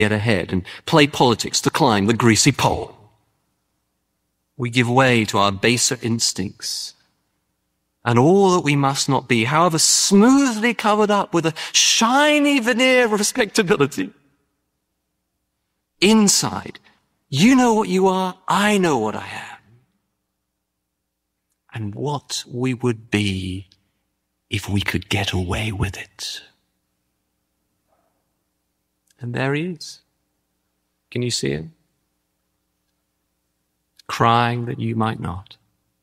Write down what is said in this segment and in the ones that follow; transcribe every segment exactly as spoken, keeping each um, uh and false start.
get ahead and play politics to climb the greasy pole. We give way to our baser instincts and all that we must not be, however smoothly covered up with a shiny veneer of respectability. Inside, you know what you are, I know what I am. And what we would be if we could get away with it. And there he is. Can you see him? Crying that you might not.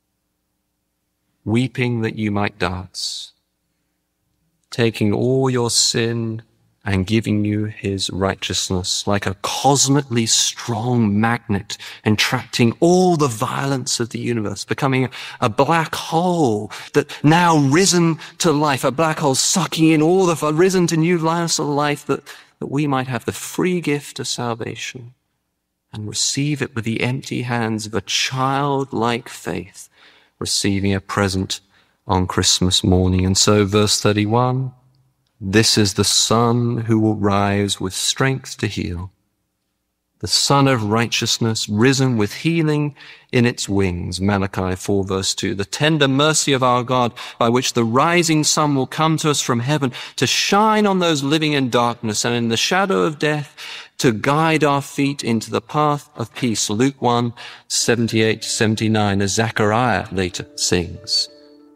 Weeping that you might dance. Taking all your sin and giving you his righteousness like a cosmically strong magnet, entrapting all the violence of the universe, becoming a black hole that now risen to life, a black hole sucking in all the, risen to new lives of life that, that we might have the free gift of salvation and receive it with the empty hands of a childlike faith, receiving a present on Christmas morning. And so verse thirty-one, this is the Son who will rise with strength to heal, the Son of righteousness risen with healing in its wings. Malachi four verse two, the tender mercy of our God by which the rising sun will come to us from heaven to shine on those living in darkness and in the shadow of death, to guide our feet into the path of peace. Luke one seventy-eight to seventy-nine, as Zechariah later sings.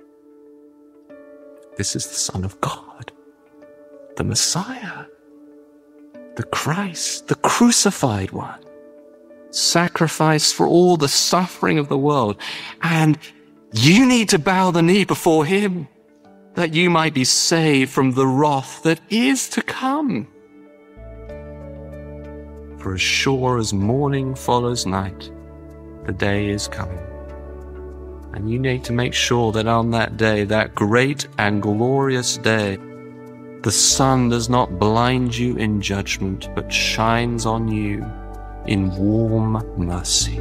This is the Son of God, the Messiah, the Christ, the crucified one, sacrificed for all the suffering of the world. And you need to bow the knee before him that you might be saved from the wrath that is to come. For as sure as morning follows night, the day is coming. And you need to make sure that on that day, that great and glorious day, the sun does not blind you in judgment, but shines on you in warm mercy.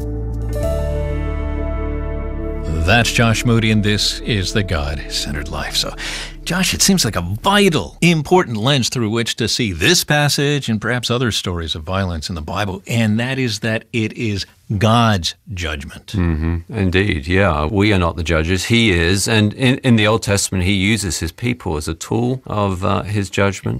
That's Josh Moody, and this is The God-Centered Life. So, Josh, it seems like a vital, important lens through which to see this passage and perhaps other stories of violence in the Bible, and that is that it is God's judgment. Mm-hmm. Indeed, yeah. We are not the judges. He is. And in, in the Old Testament, he uses his people as a tool of uh, his judgment.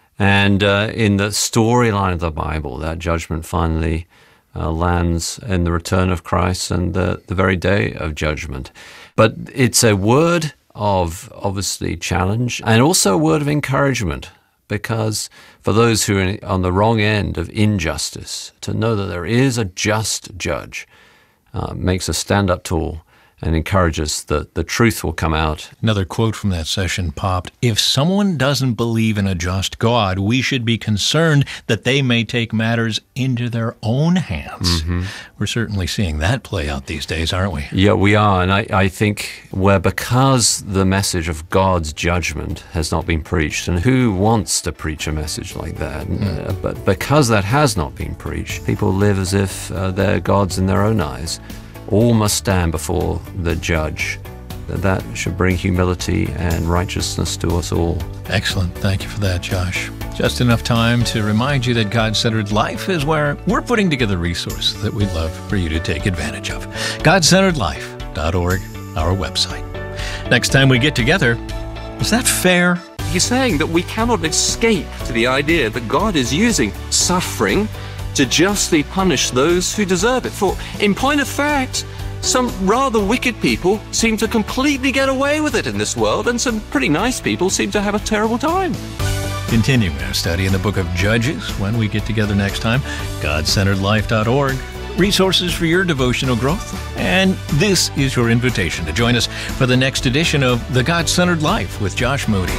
And uh, in the storyline of the Bible, that judgment finally Uh, lands in the return of Christ and the, the very day of judgment. But it's a word of, obviously, challenge and also a word of encouragement, because for those who are on the wrong end of injustice, to know that there is a just judge uh, makes us stand up tall and encourages that the truth will come out. Another quote from that session popped, if someone doesn't believe in a just God, we should be concerned that they may take matters into their own hands. Mm-hmm. We're certainly seeing that play out these days, aren't we? Yeah, we are. And I, I think where because the message of God's judgment has not been preached, and who wants to preach a message like that? Mm. Uh, but because that has not been preached, people live as if uh, they're gods in their own eyes. All must stand before the judge. That should bring humility and righteousness to us all. Excellent. Thank you for that, Josh. Just enough time to remind you that God-Centered Life is where we're putting together resources that we'd love for you to take advantage of. God Centered Life dot org, our website. Next time we get together, is that fair? He's saying that we cannot escape to the idea that God is using suffering to justly punish those who deserve it. For, in point of fact, some rather wicked people seem to completely get away with it in this world, and some pretty nice people seem to have a terrible time. Continuing our study in the book of Judges when we get together next time, God Centered Life dot org, resources for your devotional growth. And this is your invitation to join us for the next edition of The God-Centered Life with Josh Moody.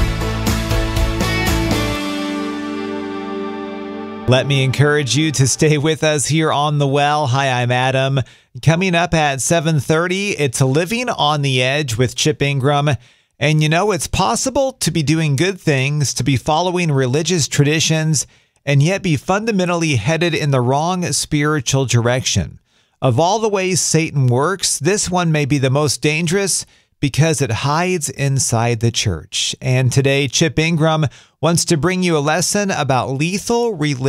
Let me encourage you to stay with us here on The Well. Hi, I'm Adam. Coming up at seven thirty, it's Living on the Edge with Chip Ingram. And you know, it's possible to be doing good things, to be following religious traditions, and yet be fundamentally headed in the wrong spiritual direction. Of all the ways Satan works, this one may be the most dangerous because it hides inside the church. And today, Chip Ingram wants to bring you a lesson about lethal religion.